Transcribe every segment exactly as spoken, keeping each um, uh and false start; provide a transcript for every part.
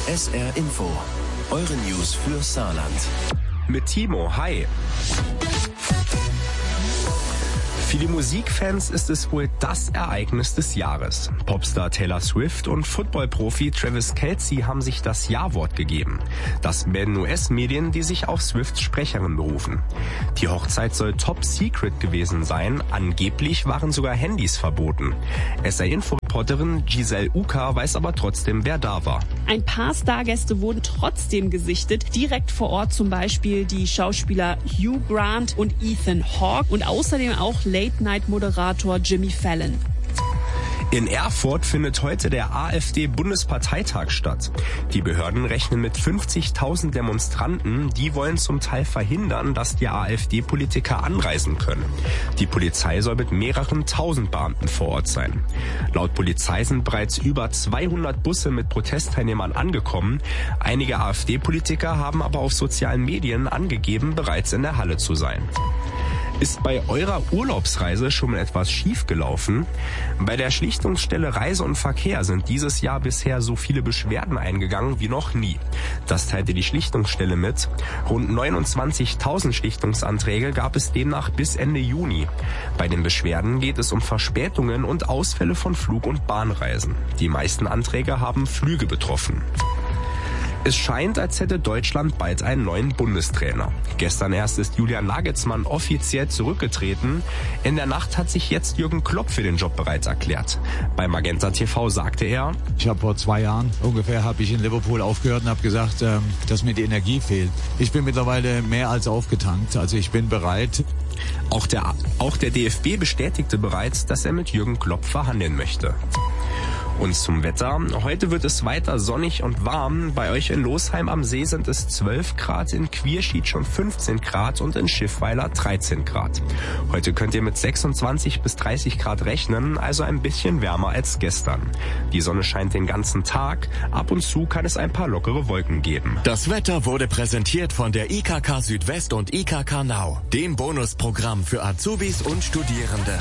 S R Info, eure News für Saarland. Mit Timo, hi. Für die Musikfans ist es wohl das Ereignis des Jahres. Popstar Taylor Swift und Footballprofi Travis Kelce haben sich das Ja-Wort gegeben. Das melden U S-Medien, die sich auf Swifts Sprecherin berufen. Die Hochzeit soll top secret gewesen sein. Angeblich waren sogar Handys verboten. S R-Info-Reporterin Giselle Uka weiß aber trotzdem, wer da war. Ein paar Stargäste wurden trotzdem gesichtet. Direkt vor Ort zum Beispiel die Schauspieler Hugh Grant und Ethan Hawke und außerdem auch Late-Night-Moderator Jimmy Fallon. In Erfurt findet heute der AfD-Bundesparteitag statt. Die Behörden rechnen mit fünfzigtausend Demonstranten. Die wollen zum Teil verhindern, dass die AfD-Politiker anreisen können. Die Polizei soll mit mehreren tausend Beamten vor Ort sein. Laut Polizei sind bereits über zweihundert Busse mit Protestteilnehmern angekommen. Einige AfD-Politiker haben aber auf sozialen Medien angegeben, bereits in der Halle zu sein. Ist bei eurer Urlaubsreise schon mal etwas schiefgelaufen? Bei der Schlichtungsstelle Reise und Verkehr sind dieses Jahr bisher so viele Beschwerden eingegangen wie noch nie. Das teilte die Schlichtungsstelle mit. Rund neunundzwanzigtausend Schlichtungsanträge gab es demnach bis Ende Juni. Bei den Beschwerden geht es um Verspätungen und Ausfälle von Flug- und Bahnreisen. Die meisten Anträge haben Flüge betroffen. Es scheint, als hätte Deutschland bald einen neuen Bundestrainer. Gestern erst ist Julian Nagelsmann offiziell zurückgetreten. In der Nacht hat sich jetzt Jürgen Klopp für den Job bereit erklärt. Bei Magenta T V sagte er: Ich habe vor zwei Jahren ungefähr habe ich in Liverpool aufgehört und habe gesagt, ähm, dass mir die Energie fehlt. Ich bin mittlerweile mehr als aufgetankt, also ich bin bereit. Auch der, auch der D F B bestätigte bereits, dass er mit Jürgen Klopp verhandeln möchte. Und zum Wetter. Heute wird es weiter sonnig und warm. Bei euch in Losheim am See sind es zwölf Grad, in Quierschied schon fünfzehn Grad und in Schiffweiler dreizehn Grad. Heute könnt ihr mit sechsundzwanzig bis dreißig Grad rechnen, also ein bisschen wärmer als gestern. Die Sonne scheint den ganzen Tag. Ab und zu kann es ein paar lockere Wolken geben. Das Wetter wurde präsentiert von der I K K Südwest und I K K Now, dem Bonusprogramm für Azubis und Studierende.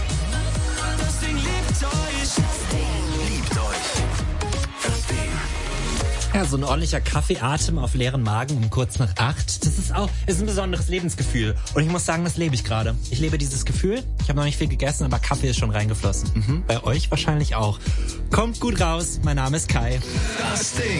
Ja, so ein ordentlicher Kaffeeatem auf leeren Magen um kurz nach acht, das ist auch ist ein besonderes Lebensgefühl. Und ich muss sagen, das lebe ich gerade. Ich lebe dieses Gefühl. Ich habe noch nicht viel gegessen, aber Kaffee ist schon reingeflossen. Mhm. Bei euch wahrscheinlich auch. Kommt gut raus. Mein Name ist Kai. Das Ding.